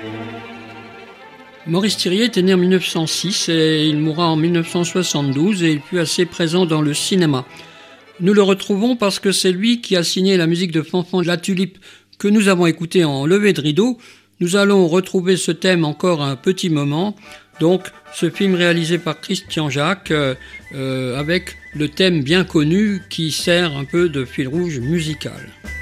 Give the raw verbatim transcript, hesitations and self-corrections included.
Maurice Thiriet est né en mille neuf cent six et il mourra en mille neuf cent soixante-douze et il fut assez présent dans le cinéma. Nous le retrouvons parce que c'est lui qui a signé la musique de Fanfan de la Tulipe que nous avons écoutée en lever de rideau. Nous allons retrouver ce thème encore un petit moment. Donc, ce film réalisé par Christian Jacques euh, euh, avec le thème bien connu qui sert un peu de fil rouge musical.